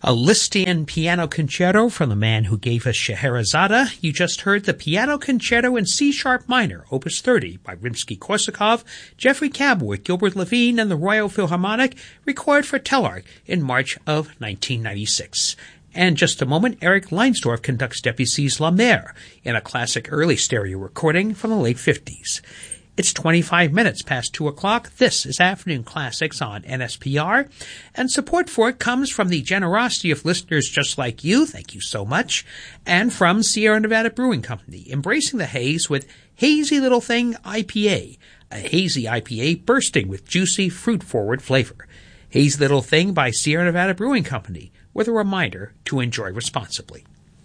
A Lisztian piano concerto from the man who gave us Scheherazade. You just heard the Piano Concerto in C-sharp minor, Opus 30, by Rimsky-Korsakov, Jeffrey Cabot, Gilbert Levine, and the Royal Philharmonic, recorded for Telarc in March of 1996. And just a moment, Eric Leinsdorf conducts Debussy's La Mer in a classic early stereo recording from the late 50s. It's 25 minutes past 2 o'clock. This is Afternoon Classics on NSPR, and support for it comes from the generosity of listeners just like you, thank you so much, and from Sierra Nevada Brewing Company, embracing the haze with Hazy Little Thing IPA, a hazy IPA bursting with juicy, fruit-forward flavor. Hazy Little Thing by Sierra Nevada Brewing Company, with a reminder to enjoy responsibly.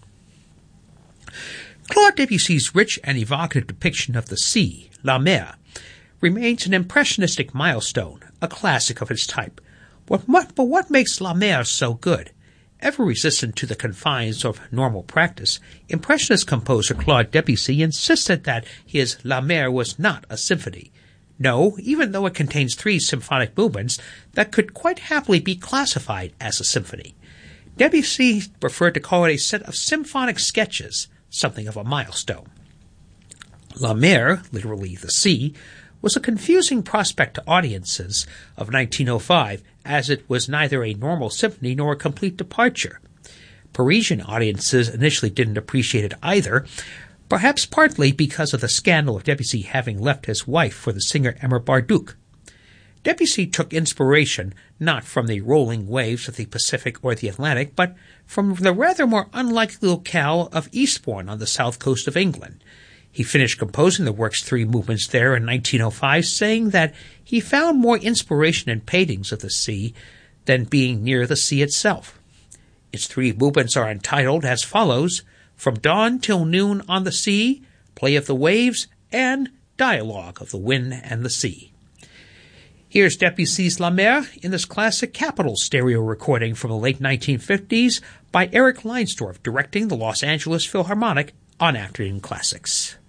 Claude Debussy's rich and evocative depiction of the sea, La Mer, remains an impressionistic milestone, a classic of its type. But what makes La Mer so good? Ever resistant to the confines of normal practice, Impressionist composer Claude Debussy insisted that his La Mer was not a symphony. No, even though it contains 3 symphonic movements that could quite happily be classified as a symphony. Debussy preferred to call it a set of symphonic sketches, something of a milestone. La Mer, literally the sea, was a confusing prospect to audiences of 1905, as it was neither a normal symphony nor a complete departure. Parisian audiences initially didn't appreciate it either, perhaps partly because of the scandal of Debussy having left his wife for the singer Emma Barduk. Debussy took inspiration not from the rolling waves of the Pacific or the Atlantic, but from the rather more unlikely locale of Eastbourne on the south coast of England. He finished composing the work's 3 movements there in 1905, saying that he found more inspiration in paintings of the sea than being near the sea itself. Its 3 movements are entitled as follows: From Dawn Till Noon on the Sea, Play of the Waves, and Dialogue of the Wind and the Sea. Here's Debussy's La Mer in this classic Capitol stereo recording from the late 1950s by Eric Leinsdorf, directing the Los Angeles Philharmonic on Afternoon Classics.